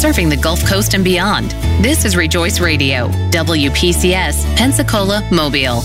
serving the Gulf Coast and beyond. This is Rejoice Radio, WPCS, Pensacola, Mobile.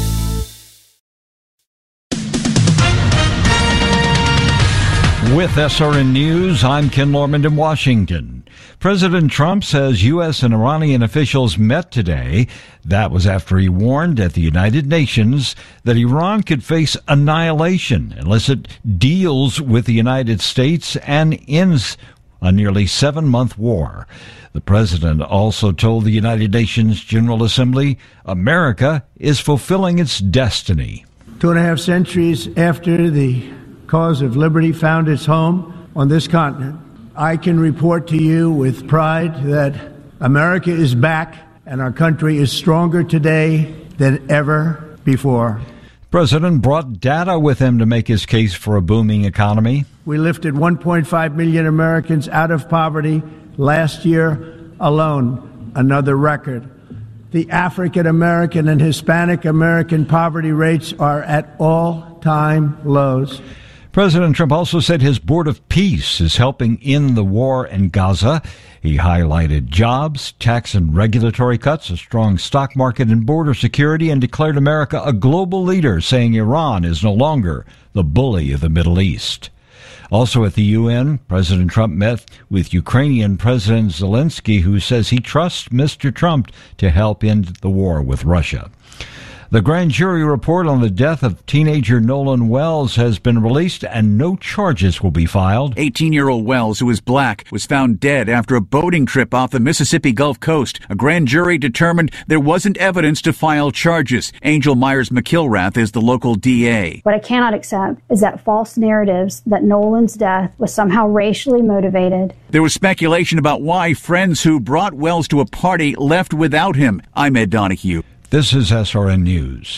With SRN News, I'm Ken Lormand in Washington. President Trump says U.S. and Iranian officials met today. That was after he warned at the United Nations that Iran could face annihilation unless it deals with the United States and ends a nearly 7-month war. The president also told the United Nations General Assembly America is fulfilling its destiny. 2.5 centuries after the cause of liberty found its home on this continent, I can report to you with pride that America is back and our country is stronger today than ever before. The president brought data with him to make his case for a booming economy. We lifted 1.5 million Americans out of poverty last year alone, another record. The African American and Hispanic American poverty rates are at all-time lows. President Trump also said his Board of Peace is helping end the war in Gaza. He highlighted jobs, tax and regulatory cuts, a strong stock market and border security, and declared America a global leader, saying Iran is no longer the bully of the Middle East. Also at the UN, President Trump met with Ukrainian President Zelensky, who says he trusts Mr. Trump to help end the war with Russia. The grand jury report on the death of teenager Nolan Wells has been released and no charges will be filed. 18-year-old Wells, who is black, was found dead after a boating trip off the Mississippi Gulf Coast. A grand jury determined there wasn't evidence to file charges. Angel Myers McIlrath is the local DA. What I cannot accept is that false narratives that Nolan's death was somehow racially motivated. There was speculation about why friends who brought Wells to a party left without him. I'm Ed Donahue. This is SRN News.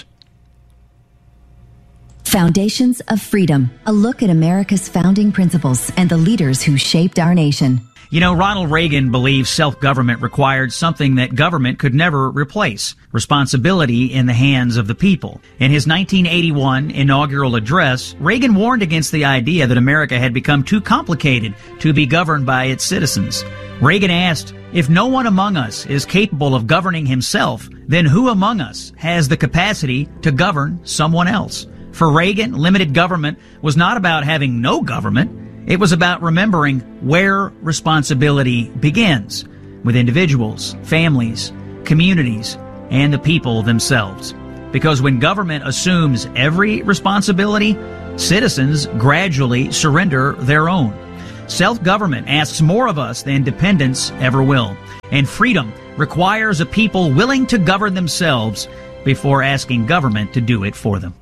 Foundations of Freedom, a look at America's founding principles and the leaders who shaped our nation. You know, Ronald Reagan believed self-government required something that government could never replace: responsibility in the hands of the people. In his 1981 inaugural address, Reagan warned against the idea that America had become too complicated to be governed by its citizens. Reagan asked, if no one among us is capable of governing himself, then who among us has the capacity to govern someone else? For Reagan, limited government was not about having no government. It was about remembering where responsibility begins, with individuals, families, communities, and the people themselves. Because when government assumes every responsibility, citizens gradually surrender their own. Self-government asks more of us than dependence ever will. And freedom requires a people willing to govern themselves before asking government to do it for them.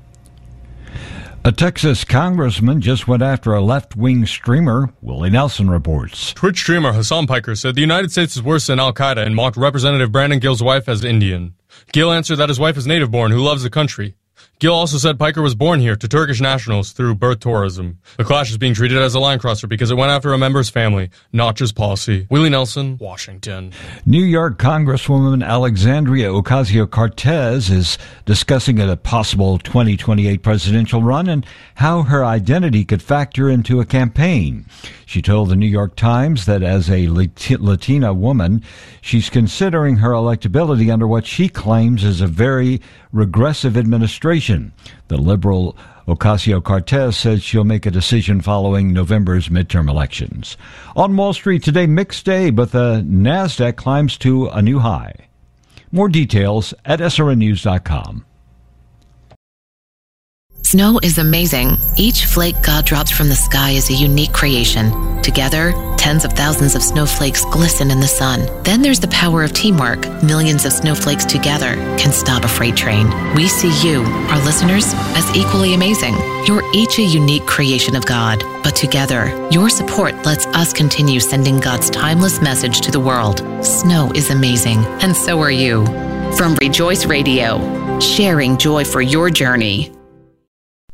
A Texas congressman just went after a left-wing streamer. Willie Nelson reports. Twitch streamer Hassan Piker said the United States is worse than al-Qaeda and mocked Representative Brandon Gill's wife as Indian. Gill answered that his wife is native-born who loves the country. Gill also said Piker was born here to Turkish nationals through birth tourism. The clash is being treated as a line crosser because it went after a member's family, not just policy. Willie Nelson, Washington. New York Congresswoman Alexandria Ocasio-Cortez is discussing a possible 2028 presidential run and how her identity could factor into a campaign. She told the New York Times that as a Latina woman, she's considering her electability under what she claims is a very regressive administration. The liberal Ocasio-Cortez says she'll make a decision following November's midterm elections. On Wall Street today, mixed day, but the NASDAQ climbs to a new high. More details at srnnews.com. Snow is amazing. Each flake God drops from the sky is a unique creation. Together, tens of thousands of snowflakes glisten in the sun. Then there's the power of teamwork. Millions of snowflakes together can stop a freight train. We see you, our listeners, as equally amazing. You're each a unique creation of God, but together, your support lets us continue sending God's timeless message to the world. Snow is amazing, and so are you. From Rejoice Radio, sharing joy for your journey.